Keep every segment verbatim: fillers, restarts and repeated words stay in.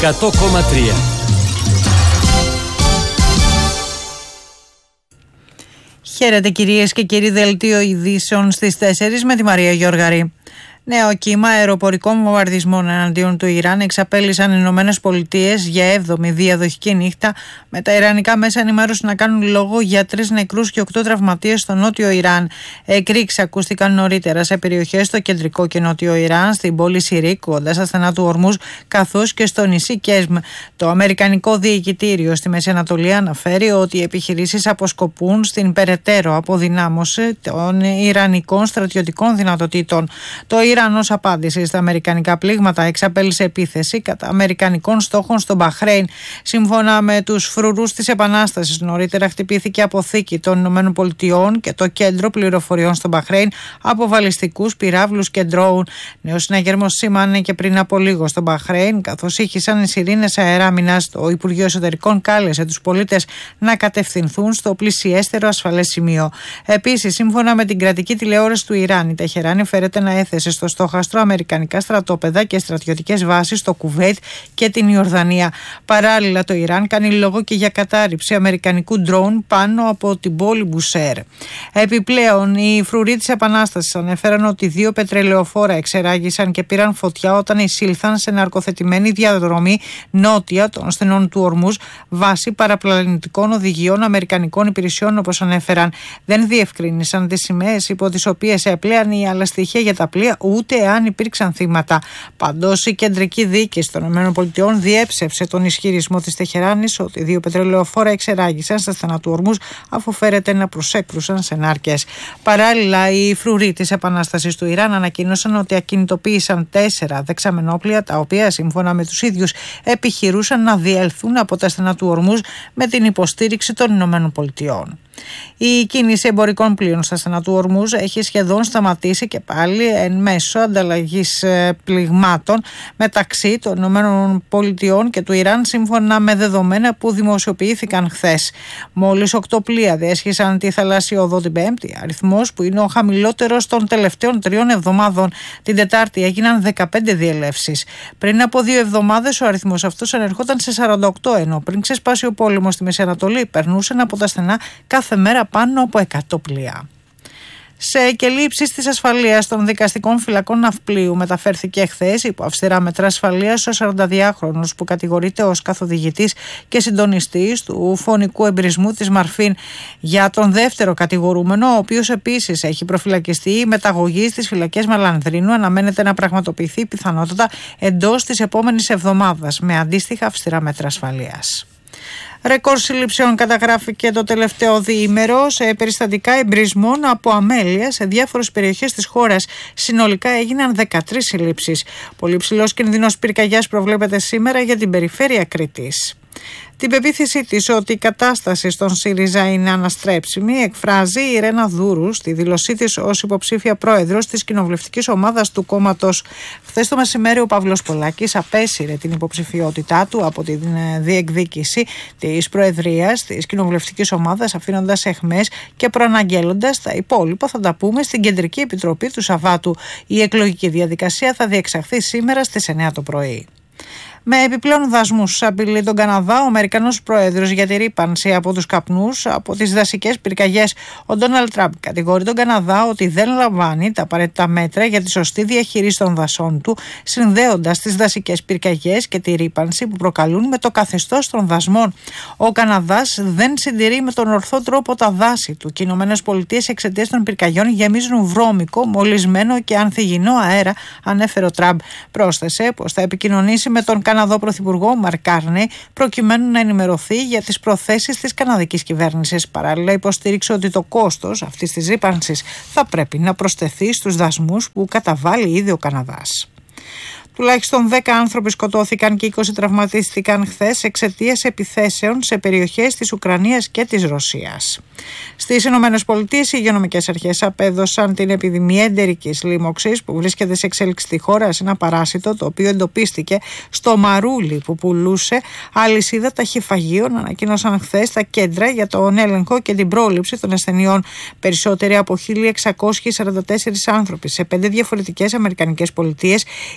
εκατό κόμμα τρία. Χαίρετε κυρίες και κύριοι, δελτίο ειδήσεων στις τέσσερις με τη Μαρία Γιώργαρη. Νέο κύμα αεροπορικών βομβαρδισμών εναντίον του Ιράν εξαπέλυσαν οι Ηνωμένες Πολιτείες για έβδομη διαδοχική νύχτα, με τα ιρανικά μέσα ενημέρωση να κάνουν λόγο για τρεις νεκρούς και οκτώ τραυματίες στο νότιο Ιράν. Εκρήξεις ακούστηκαν νωρίτερα σε περιοχές στο κεντρικό και νότιο Ιράν, στην πόλη Σιρίκ, κοντά στα στενά του Ορμούζ, καθώς και στο νησί Κέσμ. Το Αμερικανικό Διοικητήριο στη Μέση Ανατολή αναφέρει ότι οι επιχειρήσεις αποσκοπούν στην περαιτέρω αποδυνάμωση των ιρανικών στρατιωτικών δυνατοτήτων. Το Ιράν, ως απάντηση στα αμερικανικά πλήγματα, εξαπέλυσε επίθεση κατά αμερικανικών στόχων στο Μπαχρέιν. Σύμφωνα με τους φρουρούς της Επανάστασης, νωρίτερα χτυπήθηκε αποθήκη των Ηνωμένων Πολιτειών και το κέντρο πληροφοριών στο Μπαχρέιν από βαλιστικούς πυράβλους και ντρόουν. Νέο συναγερμός σήμανε και πριν από λίγο στο Μπαχρέιν, καθώς ήχησαν οι σιρήνες αεράμινας. Το Υπουργείο Εσωτερικών κάλεσε τους πολίτες να κατευθυνθούν στο πλησιέστερο ασφαλές σημείο. Επίσης, σύμφωνα με την κρατική τηλεόραση του Ιράν, η Τεχεράνη φέρεται να έθεσε στο στόχαστρο αμερικανικά στρατόπεδα και στρατιωτικές βάσεις στο Κουβέιτ και την Ιορδανία. Παράλληλα, το Ιράν κάνει λόγο και για κατάρριψη αμερικανικού ντρόουν πάνω από την πόλη Μπουσέρ. Επιπλέον, οι φρουροί της Επανάστασης ανέφεραν ότι δύο πετρελαιοφόρα εξεράγησαν και πήραν φωτιά όταν εισήλθαν σε ναρκοθετημένη διαδρομή νότια των στενών του Ορμούζ, βάσει παραπλανητικών οδηγιών αμερικανικών υπηρεσιών, όπως ανέφεραν. Δεν διευκρίνησαν τις σημαίες υπό τις οποίες έπλεαν ή άλλα στοιχεία για τα πλοία, ούτε αν υπήρξαν θύματα. Παντός, η κεντρική διοίκηση των ΗΠΑ διέψευσε τον ισχυρισμό της Τεχεράνης ότι δύο πετρελαιοφόρα εξεράγησαν στα στενά του Ορμούζ, αφού φέρεται να προσέκρουσαν σε νάρκες. Παράλληλα, οι φρουροί της Επανάστασης του Ιράν ανακοίνωσαν ότι ακινητοποίησαν τέσσερα δεξαμενόπλια, τα οποία σύμφωνα με τους ίδιους επιχειρούσαν να διέλθουν από τα στενά του Ορμούζ με την υποστήριξη των ΗΠΑ. Η κίνηση εμπορικών πλοίων στα στενά του Ορμούζ έχει σχεδόν σταματήσει και πάλι εν μέσω ανταλλαγής πληγμάτων μεταξύ των ΗΠΑ και του Ιράν, σύμφωνα με δεδομένα που δημοσιοποιήθηκαν χθες. Μόλις οκτώ πλοία διέσχισαν τη θαλάσσια οδό την Πέμπτη, αριθμός που είναι ο χαμηλότερος των τελευταίων τριών εβδομάδων. Την Τετάρτη έγιναν δεκαπέντε διελεύσεις. Πριν από δύο εβδομάδες ο αριθμός αυτός ανερχόταν σε σαράντα οκτώ, ενώ πριν ξεσπάσει ο πόλεμος στη Μέση Ανατολή περνούσαν από τα στενά κάθε μέρα πάνω από εκατό πλοία. Σε κελί ύψης της ασφαλείας των δικαστικών φυλακών Ναυπλίου μεταφέρθηκε χθες υπό αυστηρά μέτρα ασφαλείας ο σαρανταδυάχρονος που κατηγορείται ως καθοδηγητής και συντονιστής του φωνικού εμπρισμού της Μαρφίν. Για τον δεύτερο κατηγορούμενο, ο οποίος επίσης έχει προφυλακιστεί, η μεταγωγή στις φυλακές Μαλανδρίνου αναμένεται να πραγματοποιηθεί πιθανότατα εντός της επόμενης εβδομάδας με αντίστοιχα αυστηρά μέτρα ασφαλείας. Ρεκόρ συλλήψεων καταγράφηκε το τελευταίο διήμερο σε περιστατικά εμπρισμών από αμέλεια σε διάφορες περιοχές της χώρας. Συνολικά έγιναν δεκατρείς συλλήψεις. Πολύ ψηλός κινδύνος πυρκαγιάς προβλέπεται σήμερα για την περιφέρεια Κρήτης. Την πεποίθησή της ότι η κατάσταση στον ΣΥΡΙΖΑ είναι αναστρέψιμη εκφράζει η Ρένα Δούρου στη δήλωσή της ως υποψήφια πρόεδρος της κοινοβουλευτικής ομάδας του κόμματος. Χθες το μεσημέρι ο Παύλος Πολάκης απέσυρε την υποψηφιότητά του από τη διεκδίκηση της προεδρίας της κοινοβουλευτικής ομάδας, αφήνοντας αιχμές και προαναγγέλλοντας τα υπόλοιπα θα τα πούμε στην Κεντρική Επιτροπή του Σαββάτου. Η εκλογική διαδικασία θα διεξαχθεί σήμερα στις εννιά το πρωί. Με επιπλέον δασμούς απειλεί τον Καναδά ο Αμερικανός πρόεδρος για τη ρύπανση από τους καπνούς από τις δασικές πυρκαγιές. Ο Ντόναλντ Τραμπ κατηγορεί τον Καναδά ότι δεν λαμβάνει τα απαραίτητα μέτρα για τη σωστή διαχείριση των δασών του, συνδέοντας τις δασικές πυρκαγιές και τη ρύπανση που προκαλούν με το καθεστώς των δασμών. Ο Καναδάς δεν συντηρεί με τον ορθό τρόπο τα δάση του και οι Ηνωμένες Πολιτείες εξαιτίας των πυρκαγιών γεμίζουν βρώμικο, μολυσμένο και ανθυγιεινό αέρα, ανέφερε ο Τραμπ. Πρόσθεσε πως θα επικοινωνήσει με τον Καναδό Πρωθυπουργό Μαρκ Κάρνεϊ προκειμένου να ενημερωθεί για τις προθέσεις της καναδικής κυβέρνησης. Παράλληλα, υποστήριξε ότι το κόστος αυτής της ρύπανσης θα πρέπει να προσθεθεί στους δασμούς που καταβάλει ήδη ο Καναδάς. Τουλάχιστον δέκα άνθρωποι σκοτώθηκαν και είκοσι τραυματίστηκαν χθες εξαιτίας επιθέσεων σε περιοχές της Ουκρανίας και της Ρωσίας. Στις Ηνωμένες Πολιτείες, οι υγειονομικές αρχές απέδωσαν την επιδημία εντερικής λίμωξης που βρίσκεται σε εξέλιξη στη χώρα σε ένα παράσιτο το οποίο εντοπίστηκε στο μαρούλι που πουλούσε αλυσίδα ταχυφαγείων, ανακοίνωσαν χθες τα κέντρα για τον έλεγχο και την πρόληψη των ασθενειών. Περισσότεροι από χίλια εξακόσιοι σαράντα τέσσερις άνθρωποι σε πέντε διαφορετικές αμερικανικές πολιτείες, Ινδία,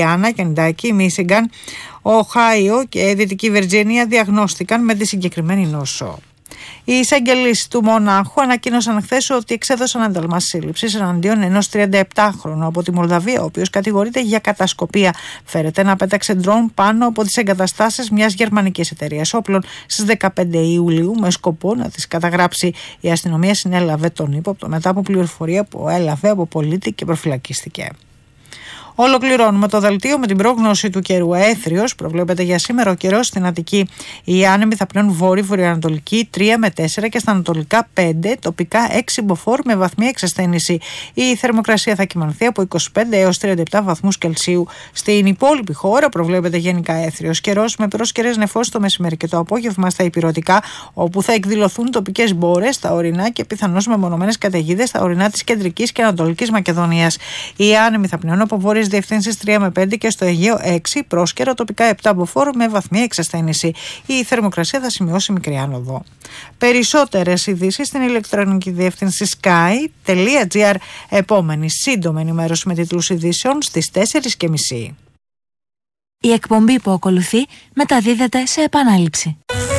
Ινδιάνα, Κεντάκι, Μίσιγκαν, Οχάιο και Δυτική Βιρτζίνια διαγνώστηκαν με τη συγκεκριμένη νόσο. Οι εισαγγελείς του Μονάχου ανακοίνωσαν χθες ότι εξέδωσαν ένταλμα σύλληψης εναντίον ενός τριανταεπτάχρονου από τη Μολδαβία, ο οποίος κατηγορείται για κατασκοπία. Φέρεται να πέταξε ντρόουν πάνω από τις εγκαταστάσεις μιας γερμανικής εταιρείας όπλων στις δεκαπέντε Ιουλίου με σκοπό να τις καταγράψει. Η αστυνομία συνέλαβε τον ύποπτο μετά από πληροφορία που έλαβε από πολίτη και προφυλακίστηκε. Ολοκληρώνουμε το δελτίο με την πρόγνωση του καιρού. Έθριος προβλέπεται για σήμερα ο καιρός στην Αττική. Οι άνεμοι θα πνέουν βόρειο-βορειοανατολική τρία με τέσσερα και στα ανατολικά πέντε, τοπικά έξι μποφόρ με βαθμία εξασθένηση. Η θερμοκρασία θα κυμανθεί από είκοσι πέντε έως τριάντα επτά βαθμούς Κελσίου. Στην υπόλοιπη χώρα προβλέπεται γενικά έθριος καιρός με πρόσκαιρες νεφώσεις το μεσημέρι και το απόγευμα στα ηπειρωτικά, όπου θα εκδηλωθούν τοπικές μπόρες στα ορεινά και πιθανώς μεμονωμένες καταιγίδες στα ορεινά της κεντρικής και ανατολικής Μακεδονίας. Οι άνεμοι θα πνέουν από βόρειες διευθύνσεις τρία με πέντε και στο Αιγαίο έξι, πρόσκαιρα τοπικά επτά μποφόρ με βαθμία εξασθένηση. Η θερμοκρασία θα σημειώσει μικρή άνοδο. Περισσότερες ειδήσεις στην ηλεκτρονική διεύθυνση sky τελεία gr. Επόμενη σύντομη ενημέρωση με τίτλους ειδήσεων στις τέσσερις και μισή. Η εκπομπή που ακολουθεί μεταδίδεται σε επανάληψη.